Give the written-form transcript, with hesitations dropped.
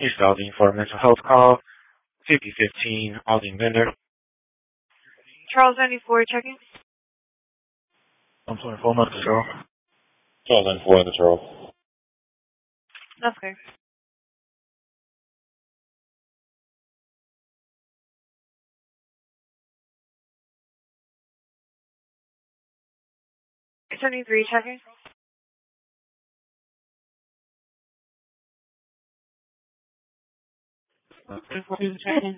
East Aldine for a mental health call. 5015 Aldine Vendor. Charles 94 checking. I'm sorry, phone number, Charles. Charles 94 in the Charles. That's okay. Attorney 3 checking. Checking.